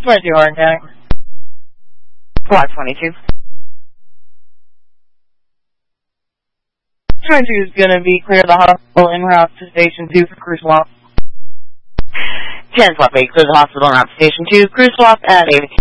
22 hard attack. Squad 22. 22 is going to be clear the hospital en route to Station 2 for crew swap. 10 swap 8, clear the hospital en route to Station 2, crew swap at 8.